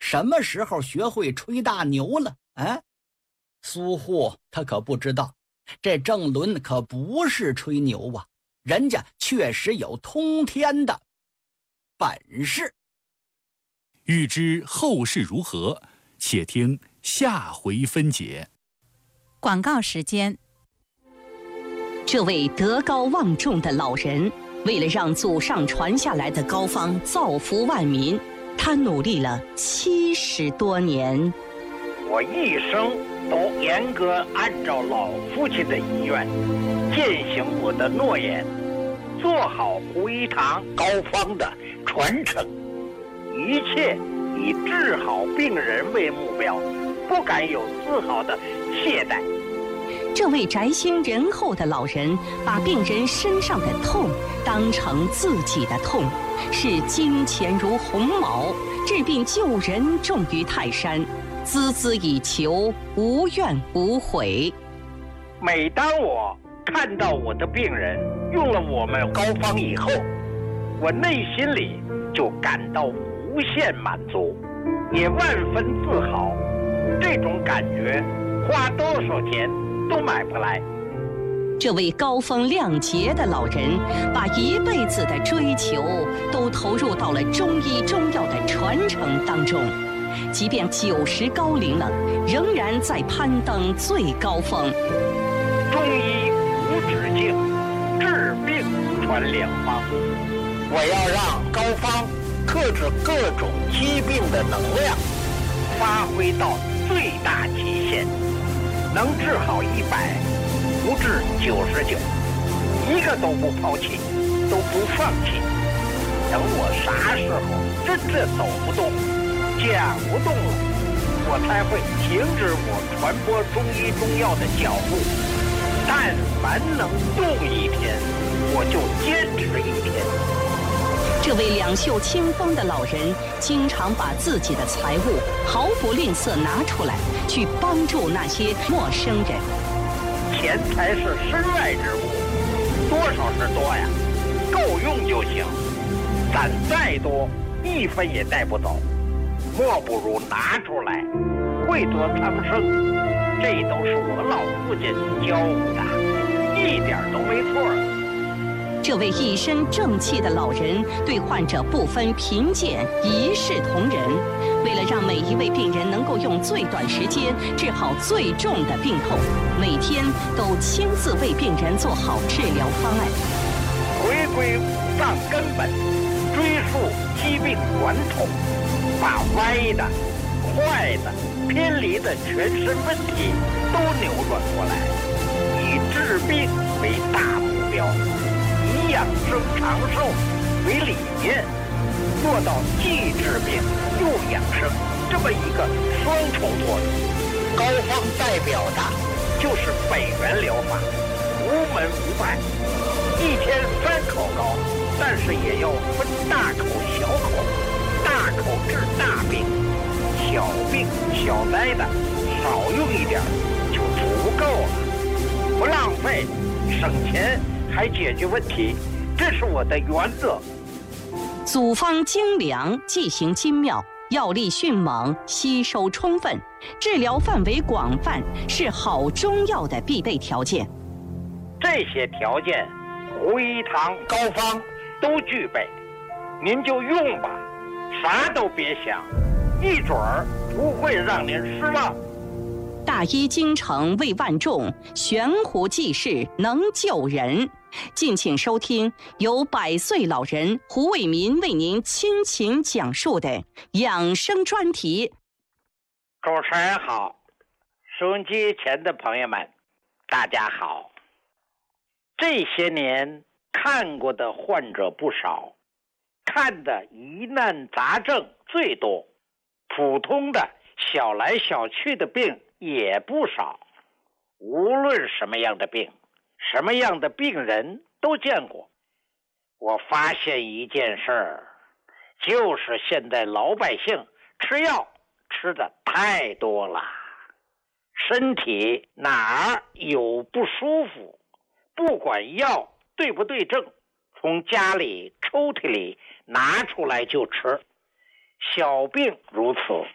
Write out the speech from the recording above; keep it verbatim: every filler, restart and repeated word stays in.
什么时候学会吹大牛了？哎，苏护他可不知道，这郑伦可不是吹牛啊，人家确实有通天的本事。 欲知后事如何，且听下回分解。 广告时间。 这位德高望重的老人，为了让祖上传下来的膏方造福万民，他努力了七十多年。 我一生都严格按照老父亲的遗愿，践行我的诺言，做好胡一堂膏方的传承，一切以治好病人为目标，不敢有丝毫的懈怠。 这位宅心仁厚的老人，把病人身上的痛当成自己的痛，视金钱如鸿毛，治病救人重于泰山，孜孜以求，无怨无悔。 每当我看到我的病人用了我们膏方以后，我内心里就感到无限满足，也万分自豪。这种感觉花多少钱都买不来。 这位高风亮节的老人，把一辈子的追求都投入到了中医中药的传承当中，即便九十高龄了，仍然在攀登最高峰。 中医无止境，治病传良方。我要让膏方克制各种疾病的能量发挥到最大极限，能治好一百，不治九十九，一个都不抛弃，都不放弃。等我啥时候真正走不动、讲不动了，我才会停止我传播中医中药的脚步。但凡能动一天，我就坚持一天。 这位两袖清风的老人，经常把自己的财物毫不吝啬拿出来，去帮助那些陌生人。 钱财是身外之物，多少是多呀，够用就行。攒再多，一分也带不走，莫不如拿出来，惠泽苍生。这都是我老父亲教我的，一点都没错。 这位一身正气的老人，对患者不分贫贱，一视同仁。为了让每一位病人能够用最短时间治好最重的病痛，每天都亲自为病人做好治疗方案。 回归五脏根本，追溯疾病源头，把歪的、坏的、偏离的全身问题都扭转过来，以治病为大目标，以养生长寿为理念，做到既治病又养生这么一个双重作用。膏方代表的就是北元疗法，无门无派，一天三口膏，但是也要分大口小口，大口治大病，小病小灾的少用一点就足够了，不浪费，省钱还解决问题，这是我的原则。 组方精良，剂型精妙，药力迅猛，吸收充分，治疗范围广泛，是好中药的必备条件。 这些条件，胡一堂膏方都具备，您就用吧，啥都别想，一准儿不会让您失望。 大医精诚为万众，悬壶济世能救人。敬请收听由百岁老人胡伟民为您倾情讲述的养生专题。 主持人好，收音机前的朋友们，大家好。这些年看过的患者不少，看的疑难杂症最多，普通的小来小去的病也不少。无论什么样的病，什么样的病人都见过。我发现一件事儿，就是现在老百姓吃药吃的太多了，身体哪儿有不舒服，不管药对不对症，从家里抽屉里拿出来就吃。小病如此，